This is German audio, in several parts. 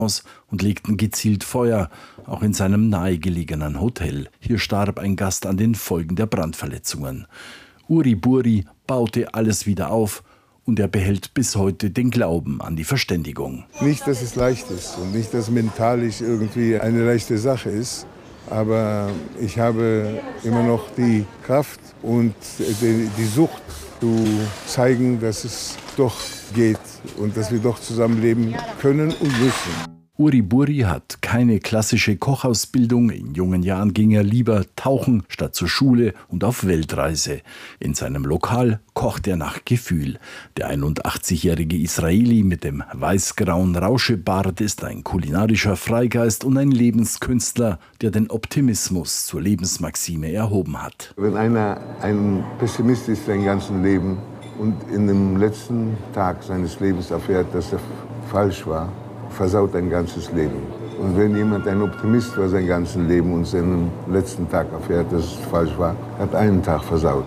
aus und legten gezielt Feuer, auch in seinem nahegelegenen Hotel. Hier starb ein Gast an den Folgen der Brandverletzungen. Uri Buri baute alles wieder auf und er behält bis heute den Glauben an die Verständigung. Nicht, dass es leicht ist und nicht, dass mentalisch irgendwie eine leichte Sache ist, aber ich habe immer noch die Kraft und die Sucht zu zeigen, dass es doch geht und dass wir doch zusammenleben können und müssen. Uri Buri hat keine klassische Kochausbildung. In jungen Jahren ging er lieber tauchen statt zur Schule und auf Weltreise. In seinem Lokal kocht er nach Gefühl. Der 81-jährige Israeli mit dem weiß-grauen Rauschebart ist ein kulinarischer Freigeist und ein Lebenskünstler, der den Optimismus zur Lebensmaxime erhoben hat. Wenn einer ein Pessimist ist sein ganzes Leben und in dem letzten Tag seines Lebens erfährt, dass er falsch war, versaut ein ganzes Leben. Und wenn jemand ein Optimist war sein ganzes Leben und seinen letzten Tag erfährt, dass es falsch war, hat einen Tag versaut.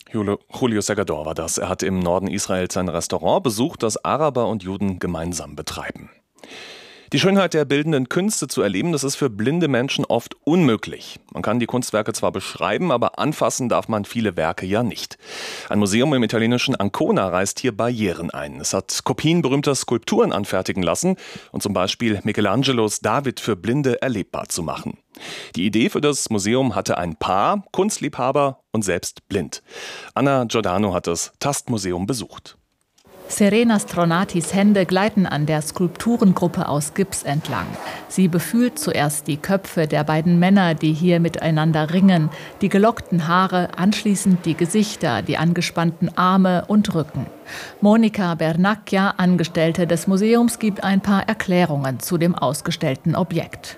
Julio Segador war das. Er hat im Norden Israels ein Restaurant besucht, das Araber und Juden gemeinsam betreiben. Die Schönheit der bildenden Künste zu erleben, das ist für blinde Menschen oft unmöglich. Man kann die Kunstwerke zwar beschreiben, aber anfassen darf man viele Werke ja nicht. Ein Museum im italienischen Ancona reißt hier Barrieren ein. Es hat Kopien berühmter Skulpturen anfertigen lassen und zum Beispiel Michelangelos David für Blinde erlebbar zu machen. Die Idee für das Museum hatte ein Paar, Kunstliebhaber und selbst blind. Anna Giordano hat das Tastmuseum besucht. Serena Stronatis Hände gleiten an der Skulpturengruppe aus Gips entlang. Sie befühlt zuerst die Köpfe der beiden Männer, die hier miteinander ringen, die gelockten Haare, anschließend die Gesichter, die angespannten Arme und Rücken. Monica Bernacchia, Angestellte des Museums, gibt ein paar Erklärungen zu dem ausgestellten Objekt.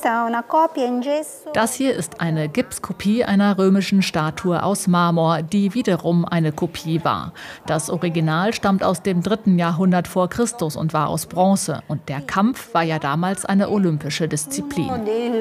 Das hier ist eine Gipskopie einer römischen Statue aus Marmor, die wiederum eine Kopie war. Das Original stammt aus dem 3. Jahrhundert vor Christus und war aus Bronze. Und der Kampf war ja damals eine olympische Disziplin.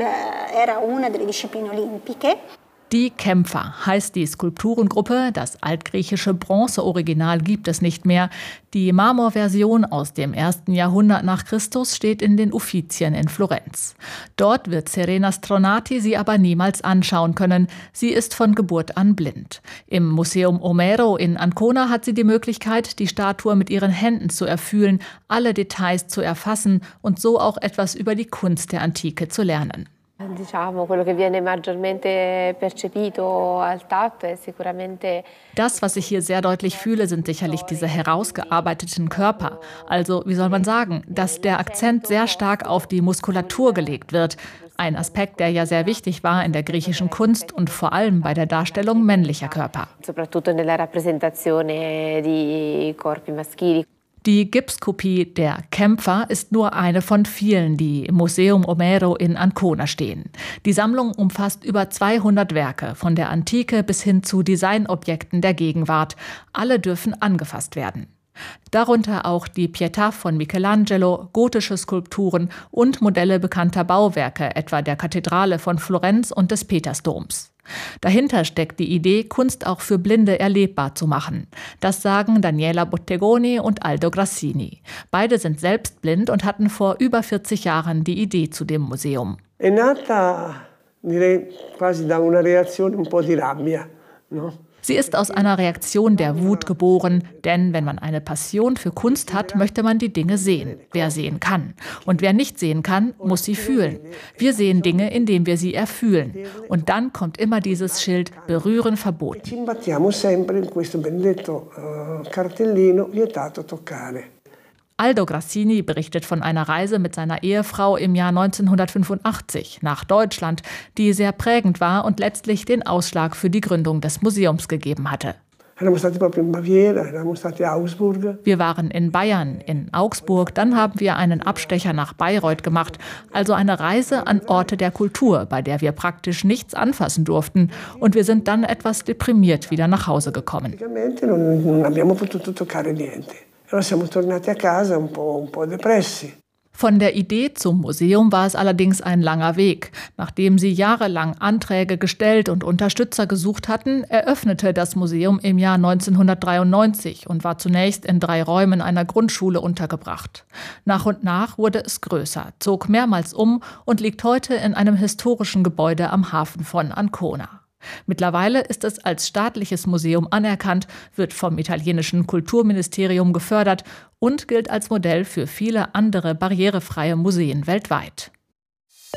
Die Kämpfer heißt die Skulpturengruppe. Das altgriechische Bronze-Original gibt es nicht mehr. Die Marmorversion aus dem 1. Jahrhundert nach Christus steht in den Uffizien in Florenz. Dort wird Serena Stronati sie aber niemals anschauen können. Sie ist von Geburt an blind. Im Museum Omero in Ancona hat sie die Möglichkeit, die Statue mit ihren Händen zu erfühlen, alle Details zu erfassen und so auch etwas über die Kunst der Antike zu lernen. Das, was ich hier sehr deutlich fühle, sind sicherlich diese herausgearbeiteten Körper. Also, wie soll man sagen, dass der Akzent sehr stark auf die Muskulatur gelegt wird. Ein Aspekt, der ja sehr wichtig war in der griechischen Kunst und vor allem bei der Darstellung männlicher Körper. Die Gipskopie der Kämpfer ist nur eine von vielen, die im Museum Omero in Ancona stehen. Die Sammlung umfasst über 200 Werke, von der Antike bis hin zu Designobjekten der Gegenwart. Alle dürfen angefasst werden. Darunter auch die Pietà von Michelangelo, gotische Skulpturen und Modelle bekannter Bauwerke, etwa der Kathedrale von Florenz und des Petersdoms. Dahinter steckt die Idee, Kunst auch für Blinde erlebbar zu machen. Das sagen Daniela Bottegoni und Aldo Grassini. Beide sind selbst blind und hatten vor über 40 Jahren die Idee zu dem Museum. È nata, direi, quasi da una reazione un po' di rabbia, no? Sie ist aus einer Reaktion der Wut geboren, denn wenn man eine Passion für Kunst hat, möchte man die Dinge sehen. Wer sehen kann. Und wer nicht sehen kann, muss sie fühlen. Wir sehen Dinge, indem wir sie erfühlen. Und dann kommt immer dieses Schild Berühren verboten. Ci imbattiamo sempre in questo benedetto cartellino vietato toccare. Aldo Grassini berichtet von einer Reise mit seiner Ehefrau im Jahr 1985 nach Deutschland, die sehr prägend war und letztlich den Ausschlag für die Gründung des Museums gegeben hatte. Wir waren in Bayern, in Augsburg, dann haben wir einen Abstecher nach Bayreuth gemacht, also eine Reise an Orte der Kultur, bei der wir praktisch nichts anfassen durften. Und wir sind dann etwas deprimiert wieder nach Hause gekommen. Von der Idee zum Museum war es allerdings ein langer Weg. Nachdem sie jahrelang Anträge gestellt und Unterstützer gesucht hatten, eröffnete das Museum im Jahr 1993 und war zunächst in 3 Räumen einer Grundschule untergebracht. Nach und nach wurde es größer, zog mehrmals um und liegt heute in einem historischen Gebäude am Hafen von Ancona. Mittlerweile ist es als staatliches Museum anerkannt, wird vom italienischen Kulturministerium gefördert und gilt als Modell für viele andere barrierefreie Museen weltweit.